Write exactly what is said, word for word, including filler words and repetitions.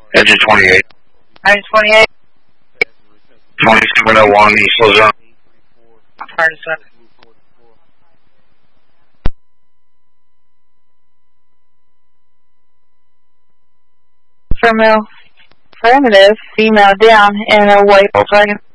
Engine twenty-eight. Engine twenty-eight. twenty-seven oh one, East Luzerne. Pardon, sir. Affirmative. Affirmative. Female down and a white Volkswagen.